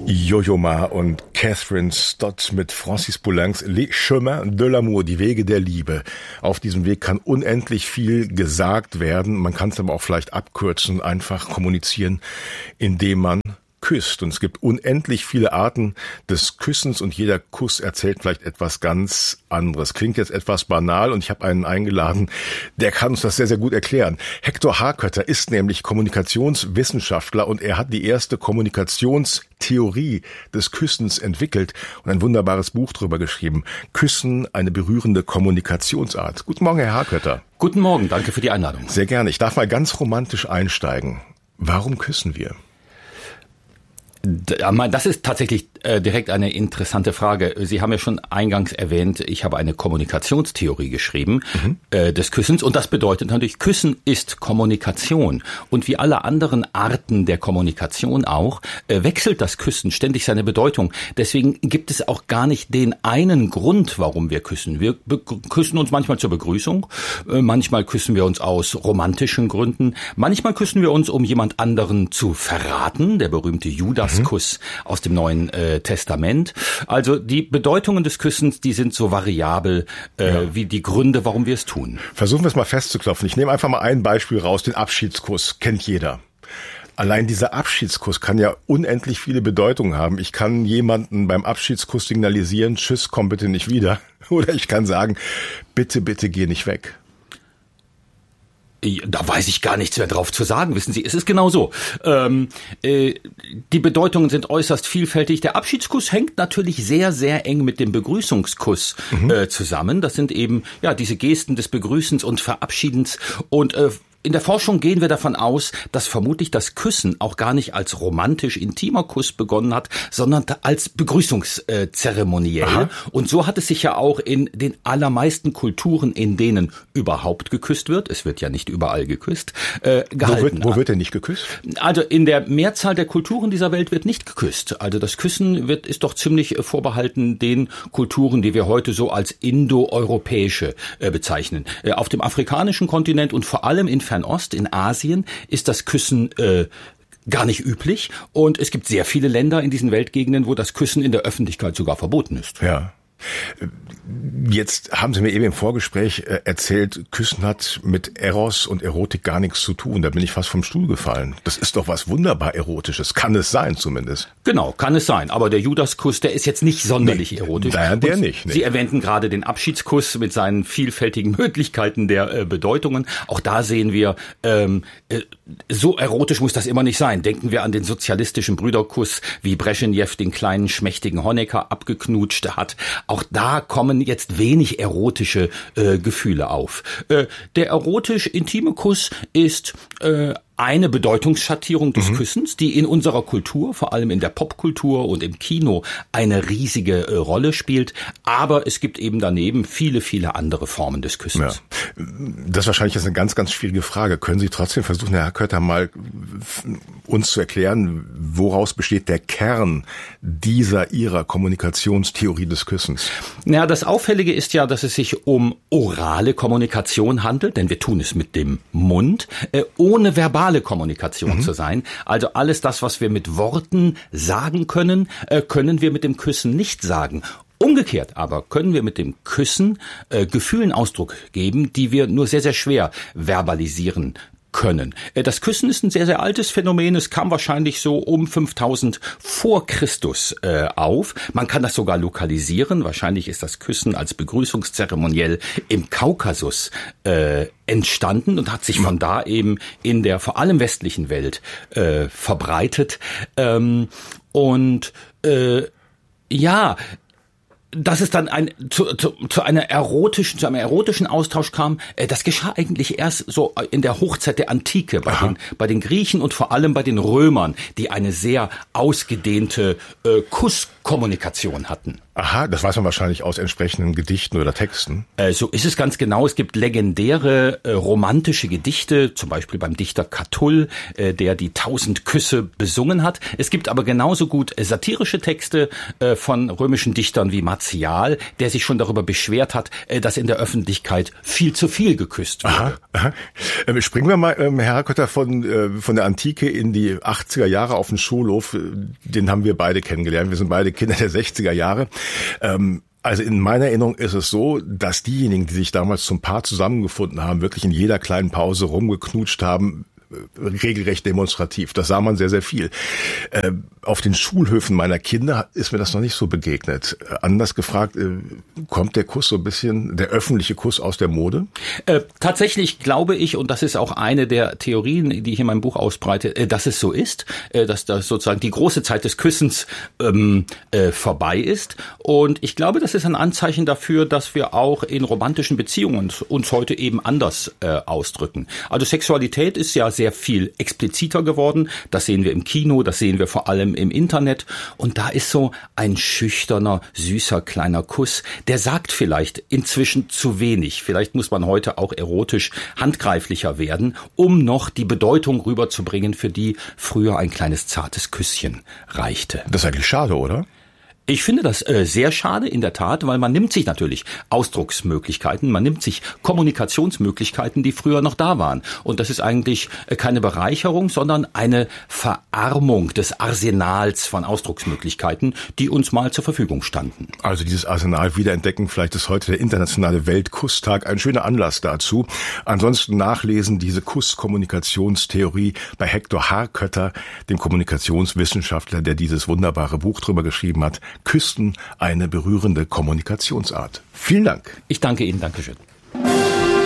Yo-Yo Ma und Catherine Stott mit Francis Poulencs Les Chemins de l'Amour, die Wege der Liebe. Auf diesem Weg kann unendlich viel gesagt werden. Man kann es aber auch vielleicht abkürzen, einfach kommunizieren, indem man küsst. Und es gibt unendlich viele Arten des Küssens und jeder Kuss erzählt vielleicht etwas ganz anderes. Klingt jetzt etwas banal und ich habe einen eingeladen, der kann uns das sehr, sehr gut erklären. Hector Harkötter ist nämlich Kommunikationswissenschaftler und er hat die erste Kommunikationstheorie des Küssens entwickelt und ein wunderbares Buch darüber geschrieben. Küssen, eine berührende Kommunikationsart. Guten Morgen, Herr Harkötter. Guten Morgen, danke für die Einladung. Sehr gerne. Ich darf mal ganz romantisch einsteigen. Warum küssen wir? Das ist tatsächlich direkt eine interessante Frage. Sie haben ja schon eingangs erwähnt, ich habe eine Kommunikationstheorie geschrieben des Küssens und das bedeutet natürlich, Küssen ist Kommunikation und wie alle anderen Arten der Kommunikation auch, wechselt das Küssen ständig seine Bedeutung. Deswegen gibt es auch gar nicht den einen Grund, warum wir küssen. Wir küssen uns manchmal zur Begrüßung, manchmal küssen wir uns aus romantischen Gründen, manchmal küssen wir uns, um jemand anderen zu verraten, der berühmte Judaskuss aus dem Neuen Testament. Also die Bedeutungen des Küssens, die sind so variabel wie die Gründe, warum wir es tun. Versuchen wir es mal festzuklopfen. Ich nehme einfach mal ein Beispiel raus, den Abschiedskuss, kennt jeder. Allein dieser Abschiedskuss kann ja unendlich viele Bedeutungen haben. Ich kann jemanden beim Abschiedskuss signalisieren, tschüss, komm bitte nicht wieder. Oder ich kann sagen, bitte, bitte geh nicht weg. Da weiß ich gar nichts mehr drauf zu sagen, wissen Sie. Es ist genau so. Die Bedeutungen sind äußerst vielfältig. Der Abschiedskuss hängt natürlich sehr, sehr eng mit dem Begrüßungskuss zusammen. Das sind eben diese Gesten des Begrüßens und Verabschiedens und in der Forschung gehen wir davon aus, dass vermutlich das Küssen auch gar nicht als romantisch intimer Kuss begonnen hat, sondern als begrüßungszeremoniell. Aha. Und so hat es sich ja auch in den allermeisten Kulturen, in denen überhaupt geküsst wird, es wird ja nicht überall geküsst, gehalten. Wo wird denn nicht geküsst? Also in der Mehrzahl der Kulturen dieser Welt wird nicht geküsst. Also das Küssen ist doch ziemlich vorbehalten den Kulturen, die wir heute so als indoeuropäische bezeichnen. Auf dem afrikanischen Kontinent und vor allem in Fernost, in Asien, ist das Küssen gar nicht üblich. Und es gibt sehr viele Länder in diesen Weltgegenden, wo das Küssen in der Öffentlichkeit sogar verboten ist. Ja. Jetzt haben Sie mir eben im Vorgespräch erzählt, Küssen hat mit Eros und Erotik gar nichts zu tun. Da bin ich fast vom Stuhl gefallen. Das ist doch was wunderbar Erotisches. Kann es sein zumindest. Genau, kann es sein. Aber der Judaskuss, der ist jetzt nicht sonderlich erotisch. Der nicht. Nee. Sie erwähnten gerade den Abschiedskuss mit seinen vielfältigen Möglichkeiten der Bedeutungen. Auch da sehen wir, so erotisch muss das immer nicht sein. Denken wir an den sozialistischen Brüderkuss, wie Breschnew den kleinen schmächtigen Honecker abgeknutscht hat. Auch da kommen jetzt wenig erotische Gefühle auf. Der erotisch-intime Kuss ist eine Bedeutungsschattierung des Küssens, die in unserer Kultur, vor allem in der Popkultur und im Kino, eine riesige Rolle spielt. Aber es gibt eben daneben viele, viele andere Formen des Küssens. Ja. Das ist wahrscheinlich jetzt eine ganz, ganz schwierige Frage. Können Sie trotzdem versuchen, Herr Harkötter, mal uns zu erklären, woraus besteht der Kern Ihrer Kommunikationstheorie des Küssens? Ja, das Auffällige ist ja, dass es sich um orale Kommunikation handelt, denn wir tun es mit dem Mund, ohne verbale Kommunikation zu sein. Also alles das, was wir mit Worten sagen können, können wir mit dem Küssen nicht sagen. Umgekehrt aber können wir mit dem Küssen Gefühlen Ausdruck geben, die wir nur sehr, sehr schwer verbalisieren können. Das Küssen ist ein sehr, sehr altes Phänomen. Es kam wahrscheinlich so um 5000 vor Christus auf. Man kann das sogar lokalisieren. Wahrscheinlich ist das Küssen als Begrüßungszeremoniell im Kaukasus entstanden und hat sich von da eben in der vor allem westlichen Welt verbreitet. Dass es dann zu einem erotischen Austausch kam, das geschah eigentlich erst so in der Hochzeit der Antike bei den Griechen und vor allem bei den Römern, die eine sehr ausgedehnte Kusskommunikation hatten. Aha, das weiß man wahrscheinlich aus entsprechenden Gedichten oder Texten. So ist es ganz genau. Es gibt legendäre romantische Gedichte, zum Beispiel beim Dichter Catull, der die 1000 Küsse besungen hat. Es gibt aber genauso gut satirische Texte von römischen Dichtern wie Martial, der sich schon darüber beschwert hat, dass in der Öffentlichkeit viel zu viel geküsst wurde. Aha. Springen wir mal, Herr Kötter, von der Antike in die 80er Jahre auf den Schulhof. Den haben wir beide kennengelernt. Wir sind beide Kinder der 60er Jahre. Also in meiner Erinnerung ist es so, dass diejenigen, die sich damals zum Paar zusammengefunden haben, wirklich in jeder kleinen Pause rumgeknutscht haben, regelrecht demonstrativ. Das sah man sehr, sehr viel. Auf den Schulhöfen meiner Kinder ist mir das noch nicht so begegnet. Anders gefragt, kommt der Kuss so ein bisschen, der öffentliche Kuss aus der Mode? Tatsächlich glaube ich, und das ist auch eine der Theorien, die ich in meinem Buch ausbreite, dass es so ist, dass das sozusagen die große Zeit des Küssens vorbei ist. Und ich glaube, das ist ein Anzeichen dafür, dass wir auch in romantischen Beziehungen uns heute eben anders ausdrücken. Also Sexualität ist ja sehr viel expliziter geworden. Das sehen wir im Kino, das sehen wir vor allem im Internet. Und da ist so ein schüchterner, süßer, kleiner Kuss, der sagt vielleicht inzwischen zu wenig. Vielleicht muss man heute auch erotisch handgreiflicher werden, um noch die Bedeutung rüberzubringen, für die früher ein kleines zartes Küsschen reichte. Das ist eigentlich schade, oder? Ich finde das sehr schade, in der Tat, weil man nimmt sich natürlich Ausdrucksmöglichkeiten, man nimmt sich Kommunikationsmöglichkeiten, die früher noch da waren. Und das ist eigentlich keine Bereicherung, sondern eine Verarmung des Arsenals von Ausdrucksmöglichkeiten, die uns mal zur Verfügung standen. Also dieses Arsenal wiederentdecken, vielleicht ist heute der internationale Weltkusstag ein schöner Anlass dazu. Ansonsten nachlesen diese Kusskommunikationstheorie bei Hektor Harkötter, dem Kommunikationswissenschaftler, der dieses wunderbare Buch drüber geschrieben hat. Küssen, eine berührende Kommunikationsart. Vielen Dank. Ich danke Ihnen, Dankeschön.